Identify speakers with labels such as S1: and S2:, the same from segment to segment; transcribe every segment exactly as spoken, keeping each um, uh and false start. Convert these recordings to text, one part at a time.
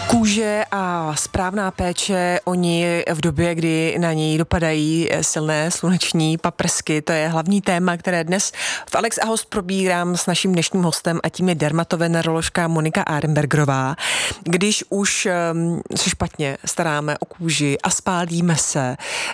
S1: Kůže a správná péče o ní v době, kdy na ní dopadají silné sluneční paprsky, to je hlavní téma, které dnes v Alex a host probírám s naším dnešním hostem a tím je dermatoveneroložka Monika Arenbergerová. Když už se špatně staráme o kůži a spálíme se,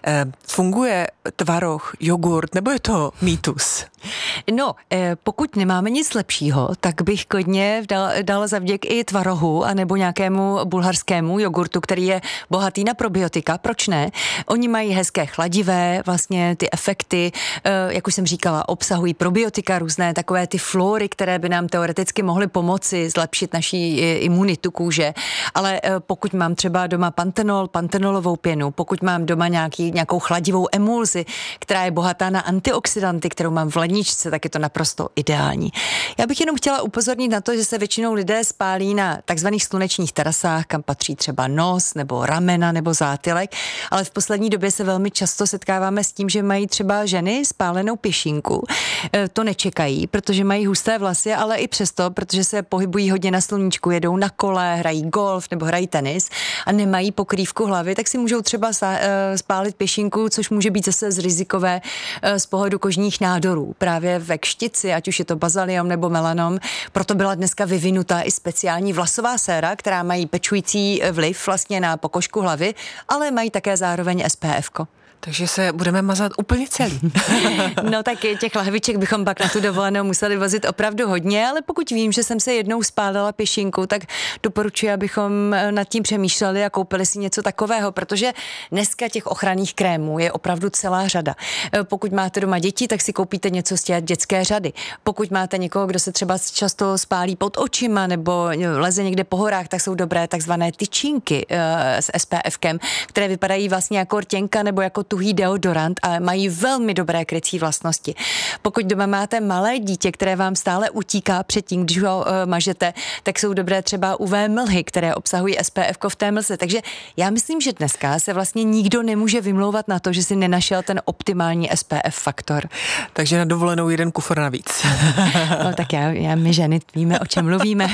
S1: funguje tvaroh, jogurt, nebo je to mýtus?
S2: No, pokud nemáme nic lepšího, tak bych klidně dal, dal zavděk i tvarohu anebo nějakému bulharskému jogurtu, který je bohatý na probiotika. Proč ne? Oni mají hezké chladivé, vlastně ty efekty, jak už jsem říkala, obsahují probiotika, různé takové ty flory, které by nám teoreticky mohly pomoci zlepšit naší imunitu kůže. Ale pokud mám třeba doma pantenol, pantenolovou pěnu, pokud mám doma nějaký, nějakou chladivou emulzi, která je bohatá na antioxidanty, kterou mám v ledničce, tak je to naprosto ideální. Já bych jenom chtěla upozornit na to, že se většinou lidé spálí na takzvaných slunečních terasách, kam patří třeba nos nebo ramena nebo zátylek, ale v poslední době se velmi často setkáváme s tím, že mají třeba ženy spálenou pěšinku. E, to nečekají, protože mají husté vlasy, ale i přesto, protože se pohybují hodně na sluníčku, jedou na kole, hrají golf nebo hrají tenis a nemají pokrývku hlavy, tak si můžou třeba spálit pěšinku, což může být zase z rizikové z pohledu kožních nádorů. Právě ve kštici, ať už je to bazaliom nebo melanom, proto byla dneska vyvinutá i speciální vlasová séra, která mají pečující vliv vlastně na pokožku hlavy, ale mají také zároveň S P F ko.
S1: Takže se budeme mazat úplně celý.
S2: No tak těch lahviček bychom pak na tu dovolenou museli vozit opravdu hodně, ale pokud vím, že jsem se jednou spálila pěšinku, tak doporučuji, abychom nad tím přemýšleli a koupili si něco takového, protože dneska těch ochranných krémů je opravdu celá řada. Pokud máte doma děti, tak si koupíte něco z těch dětské řady. Pokud máte někoho, kdo se třeba často spálí pod očima nebo leze někde po horách, tak jsou dobré takzvané tyčinky s S P F kem, které vypadají vlastně jako rtěnka nebo jako tuhý deodorant a mají velmi dobré krycí vlastnosti. Pokud doma máte malé dítě, které vám stále utíká předtím, když ho uh, mažete, tak jsou dobré třeba U V mlhy, které obsahují S P F ko v té mlze. Takže já myslím, že dneska se vlastně nikdo nemůže vymlouvat na to, že si nenašel ten optimální S P F faktor.
S1: Takže na dovolenou jeden kufr navíc.
S2: No tak já, já my ženy víme, o čem mluvíme.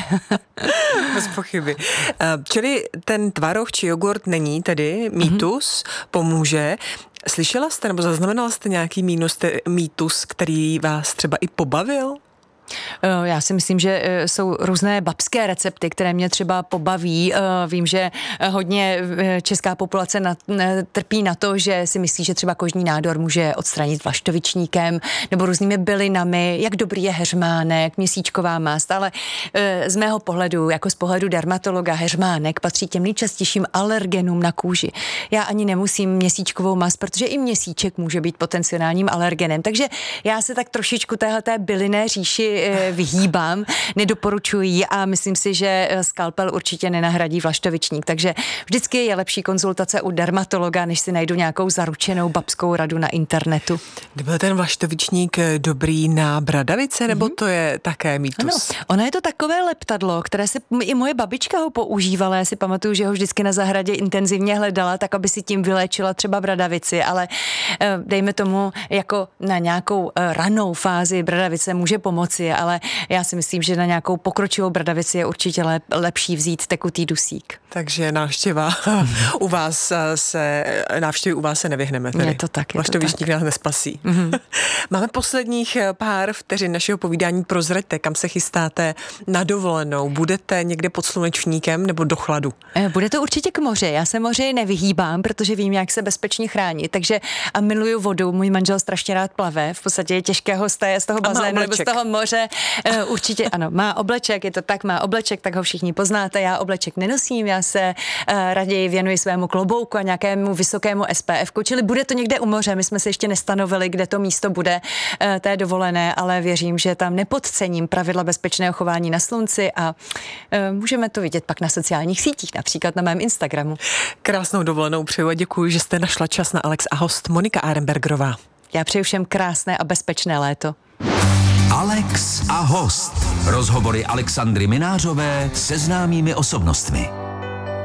S1: Bez pochyby. Čili ten tvaroh či jogurt není tedy mýtus, mm-hmm. pomůže. Slyšela jste nebo zaznamenala jste nějaký mínus, mýtus, který vás třeba i pobavil?
S2: Já si myslím, že jsou různé babské recepty, které mě třeba pobaví. Vím, že hodně česká populace na, trpí na to, že si myslí, že třeba kožní nádor může odstranit vlaštovičníkem nebo různými bylinami, jak dobrý je heřmánek, měsíčková mast, ale z mého pohledu, jako z pohledu dermatologa, heřmánek patří těm nejčastějším alergenům na kůži. Já ani nemusím měsíčkovou mast, protože i měsíček může být potenciálním alergenem, takže já se tak trošičku téhleté bylinné říši vyhýbám, nedoporučuji a myslím si, že skalpel určitě nenahradí vlaštovičník, takže vždycky je lepší konzultace u dermatologa, než si najdu nějakou zaručenou babskou radu na internetu.
S1: Byl ten vlaštovičník dobrý na bradavice, nebo mm-hmm. to je také mýtus?
S2: Ano, ono je to takové leptadlo, které si i moje babička ho používala, já si pamatuju, že ho vždycky na zahradě intenzivně hledala, tak aby si tím vyléčila třeba bradavici, ale dejme tomu jako na nějakou ranou fázi bradavice může pomoci, ale já si myslím, že na nějakou pokročilou bradavici je určitě lep, lepší vzít tekutý dusík.
S1: Takže návštěva u vás se, návštěvy u vás se nevyhneme. Tedy.
S2: Je to tak, je
S1: Vlaštovičník
S2: to tak.
S1: nás nespasí. Mm-hmm. Máme posledních pár vteřin našeho povídání. Prozraďte, kam se chystáte na dovolenou. Budete někde pod slunečníkem nebo do chladu?
S2: Bude to určitě k moři. Já se moři nevyhýbám, protože vím, jak se bezpečně chránit. Takže a miluju vodu. Můj manžel strašně rád plave. V podstatě je těžké ho z toho bazénu nebo z toho moře. Určitě ano, má obleček, je to tak, má obleček, tak ho všichni poznáte. Já obleček nenosím, já se uh, raději věnuji svému klobouku a nějakému vysokému S P F ku, čili bude to někde u moře. My jsme si ještě nestanovili, kde to místo bude uh, té dovolené, ale věřím, že tam nepodcením pravidla bezpečného chování na slunci a uh, můžeme to vidět pak na sociálních sítích, například na mém Instagramu.
S1: Krásnou dovolenou přeju a děkuji, že jste našla čas na Alex a host Monika Arenbergerová.
S2: Já přeju všem krásné a bezpečné léto.
S3: Alex a host. Rozhovory Alexandry Minářové se známými osobnostmi.